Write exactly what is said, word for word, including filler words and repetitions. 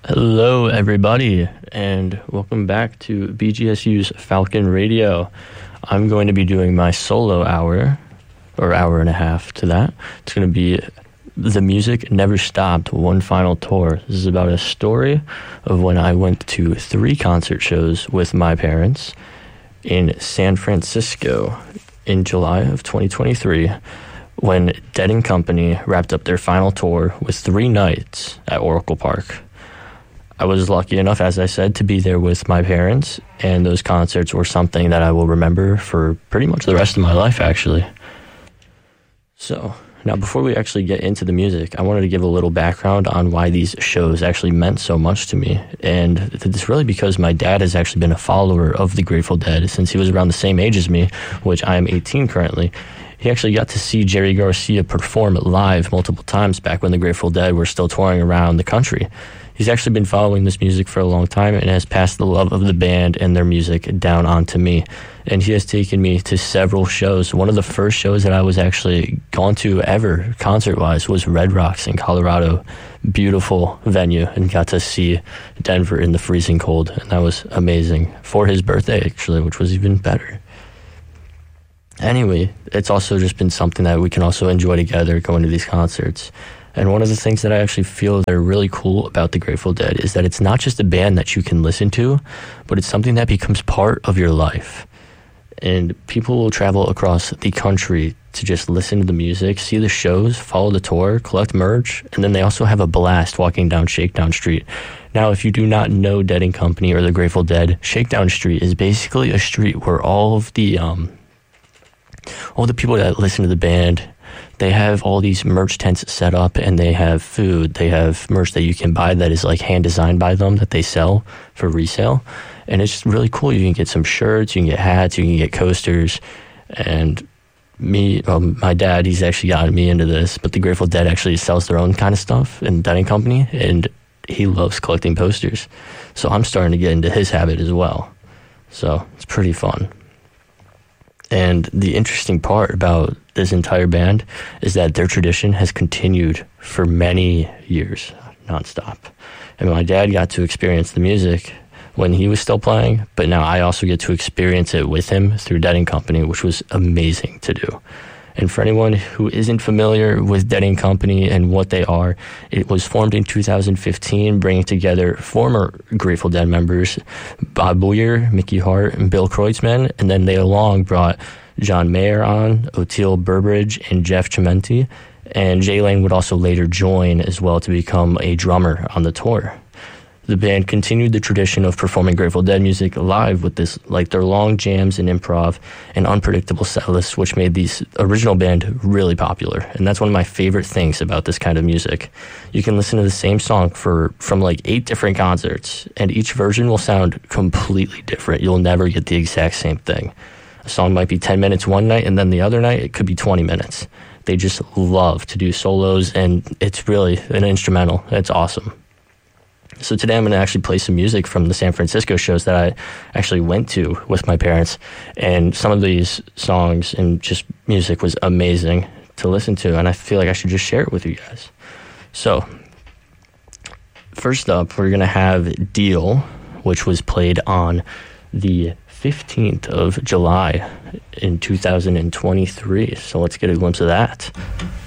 Hello, everybody, and welcome back to B G S U's Falcon Radio. I'm going to be doing my solo hour, or hour and a half to that. It's going to be The Music Never Stopped, One Final Tour. This is about a story of when I went to three concert shows with my parents in San Francisco in July of twenty twenty-three, when Dead and Company wrapped up their final tour with three nights at Oracle Park. I was lucky enough, as I said, to be there with my parents, and those concerts were something that I will remember for pretty much the rest of my life, actually. So, now before we actually get into the music, I wanted to give a little background on why these shows actually meant so much to me. And it's really because my dad has actually been a follower of the Grateful Dead since he was around the same age as me, which I am eighteen currently. He actually got to see Jerry Garcia perform live multiple times back when the Grateful Dead were still touring around the country. He's actually been following this music for a long time and has passed the love of the band and their music down onto me. And he has taken me to several shows. One of the first shows that I was actually gone to ever, concert-wise, was Red Rocks in Colorado. Beautiful venue, and got to see Denver in the freezing cold. And that was amazing. For his birthday, actually, which was even better. Anyway, it's also just been something that we can also enjoy together, going to these concerts. And one of the things that I actually feel that are really cool about the Grateful Dead is that it's not just a band that you can listen to, but it's something that becomes part of your life. And people will travel across the country to just listen to the music, see the shows, follow the tour, collect merch, and then they also have a blast walking down Shakedown Street. Now, if you do not know Dead and Company or the Grateful Dead, Shakedown Street is basically a street where all of the um, all the people that listen to the band, they have all these merch tents set up, and they have food. They have merch that you can buy that is like hand designed by them that they sell for resale. And it's just really cool. You can get some shirts, you can get hats, you can get coasters. And me, um, my dad, he's actually gotten me into this, but the Grateful Dead actually sells their own kind of stuff in Dead and Company, and he loves collecting posters. So I'm starting to get into his habit as well. So it's pretty fun. And the interesting part about this entire band is that their tradition has continued for many years, nonstop. And my dad got to experience the music when he was still playing, but now I also get to experience it with him through Dead and Company, which was amazing to do. And for anyone who isn't familiar with Dead and Company and what they are, it was formed in two thousand fifteen, bringing together former Grateful Dead members, Bob Weir, Mickey Hart, and Bill Kreutzmann, and then they along brought John Mayer on, Oteil Burbridge, and Jeff Chimenti, and Jay Lane would also later join as well to become a drummer on the tour. The band continued the tradition of performing Grateful Dead music live with this, like their long jams and improv and unpredictable set lists, which made these original band really popular. And that's one of my favorite things about this kind of music. You can listen to the same song for from like eight different concerts, and each version will sound completely different. You'll never get the exact same thing. A song might be ten minutes one night, and then the other night it could be twenty minutes. They just love to do solos, and it's really an instrumental. It's awesome. So today I'm going to actually play some music from the San Francisco shows that I actually went to with my parents. And some of these songs and just music was amazing to listen to. And I feel like I should just share it with you guys. So first up, we're going to have Deal, which was played on the fifteenth of July in two thousand twenty-three. So let's get a glimpse of that.